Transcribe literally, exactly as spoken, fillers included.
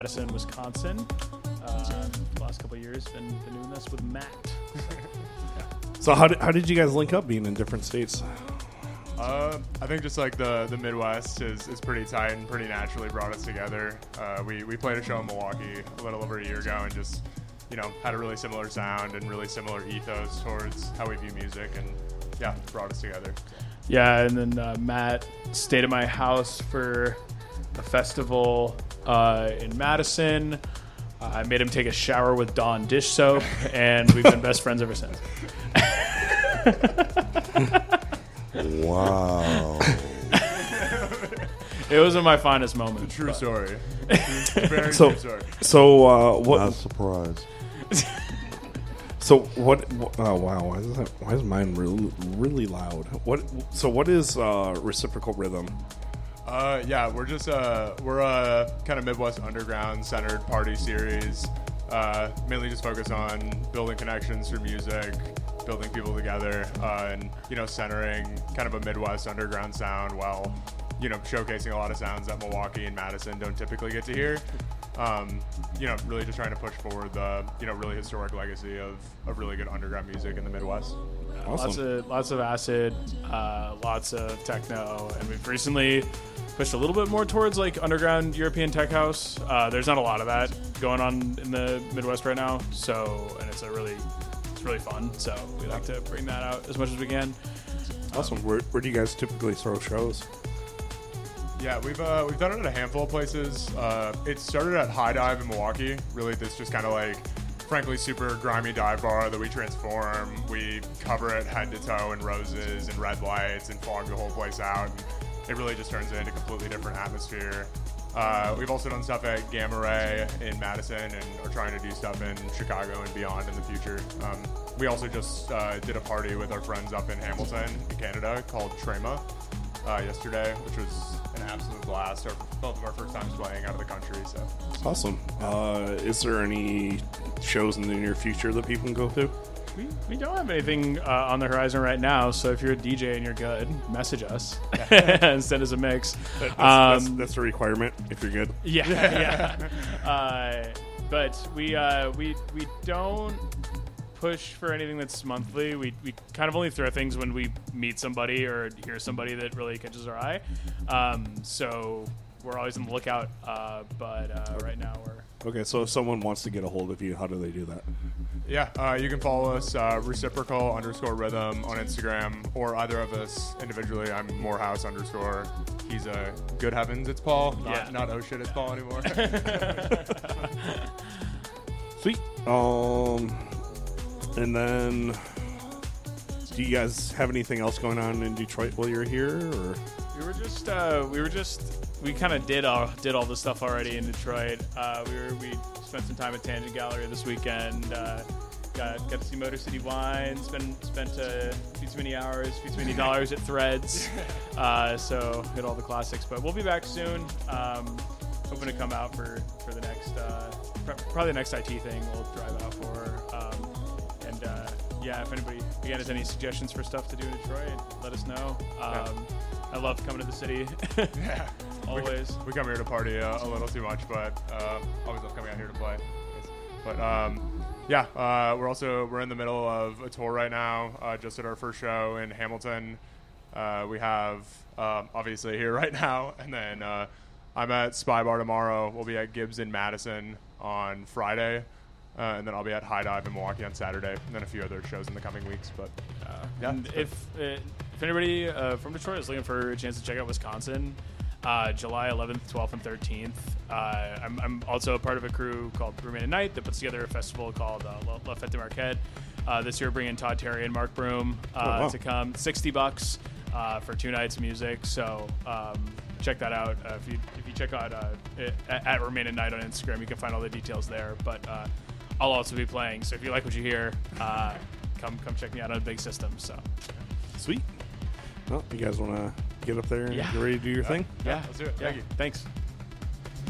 Madison, Wisconsin. Uh, the last couple of years, been, been doing this with Matt. So how did, how did you guys link up being in different states? Uh, I think just like the, the Midwest is, is pretty tight and pretty naturally brought us together. Uh, we, we played a show in Milwaukee a little over a year ago and just, you know, had a really similar sound and really similar ethos towards how we view music, and yeah, brought us together. Yeah, and then uh, Matt stayed at my house for a festival uh, in Madison. Uh, I made him take a shower with Dawn dish soap, and we've been best friends ever since. Wow. It wasn't my finest moment. True but. story. True, very So- true story. So uh, what? Not surprised. So what? Oh wow! Why is that, why is mine really really loud? What? So what is uh, Reciprocal Rhythm? Uh, yeah, we're just uh, we're a kind of Midwest underground centered party series. Uh, mainly just focus on building connections through music, building people together, uh, and you know, centering kind of a Midwest underground sound while you know showcasing a lot of sounds that Milwaukee and Madison don't typically get to hear. Um, you know, really just trying to push forward the you know really historic legacy of, of really good underground music in the Midwest. Awesome. Lots of lots of acid, uh, lots of techno, and we've recently pushed a little bit more towards like underground European tech house. Uh, there's not a lot of that going on in the Midwest right now, so and it's a really it's really fun. So we like to bring that out as much as we can. Awesome. Where, where do you guys typically throw shows? Yeah, we've uh, we've done it at a handful of places. Uh, it started at High Dive in Milwaukee. Really, this just kind of like, frankly, super grimy dive bar that we transform. We cover it head to toe in roses and red lights and fog the whole place out. And it really just turns it into a completely different atmosphere. Uh, we've also done stuff at Gamma Ray in Madison and are trying to do stuff in Chicago and beyond in the future. Um, we also just uh, did a party with our friends up in Hamilton, in Canada, called Trema uh, yesterday, which was an absolute blast. Our, both of our first times playing out of the country. So Awesome. Uh, is there any shows in the near future that people can go to? We, we don't have anything uh, on the horizon right now, so if you're a D J and you're good, message us and send us a mix. That's, Um, that's, that's a requirement if you're good. Yeah, yeah. Uh, but we uh, we we don't push for anything that's monthly. We we kind of only throw things when we meet somebody or hear somebody that really catches our eye. Um, so we're always on the lookout. Uh, but uh, right now we're Okay, so if someone wants to get a hold of you, how do they do that? yeah, uh, you can follow us uh, reciprocal underscore rhythm on Instagram, or either of us individually. I'm Morehouse underscore. He's a uh, good heavens, it's Paul. Not, Yeah. not oh shit, it's Paul anymore. Sweet. Um, and then, do you guys have anything else going on in Detroit while you're here, or? We were just uh, we were just we kind of did all did all the stuff already in Detroit. Uh, we were we spent some time at Tangent Gallery this weekend. Uh, got got to see Motor City Wine. Spent spent uh, a few too many hours, a few too many dollars at Threads. Uh, so hit all the classics. But we'll be back soon. Um, hoping to come out for for the next uh, pr- probably the next I T thing. We'll drive out for. Um, and uh, yeah, if anybody again has any suggestions for stuff to do in Detroit, let us know. Um, I love coming to the city. yeah. Always. We, we come here to party uh, a little too much, but uh, always love coming out here to play. But um, yeah, uh, we're also we're in the middle of a tour right now. Uh, just at our first show in Hamilton. Uh, we have um, obviously here right now, and then uh, I'm at Spy Bar tomorrow. We'll be at Gibbs in Madison on Friday, uh, and then I'll be at High Dive in Milwaukee on Saturday, and then a few other shows in the coming weeks. But Uh, Yeah, and it's if uh, if anybody uh, from Detroit is looking for a chance to check out Wisconsin, uh, July eleventh, twelfth, and thirteenth, uh, I'm, I'm also a part of a crew called Remain at Night that puts together a festival called uh, La, La Fête de Marquette. Uh, this year, we're bringing Todd Terry and Mark Broom uh, Oh, wow. to come. sixty bucks uh, for two nights of music. So um, check that out. Uh, if you if you check out uh, it, at, at Remain at Night on Instagram, you can find all the details there. But uh, I'll also be playing. So if you like what you hear, uh, come come check me out on a big system. So. Sweet. Well, you guys want to get up there and Yeah. get ready to do your thing? Yeah, let's do it. Yeah. Thank you. Thanks.